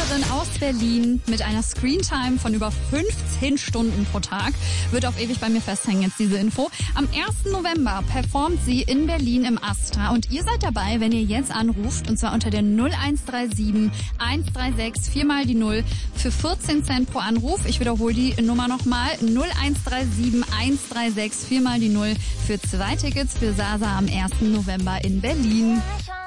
Sängerin aus Berlin mit einer Screentime von über 15 Stunden pro Tag. Wird auf ewig bei mir festhängen jetzt diese Info. Am 1. November performt sie in Berlin im Astra und ihr seid dabei, wenn ihr jetzt anruft, und zwar unter der 0137 136 4 mal die 0 für 14 Cent pro Anruf. Ich wiederhole die Nummer nochmal. 0137 136 4 mal die 0 für 2 Tickets für Sasa am 1. November in Berlin.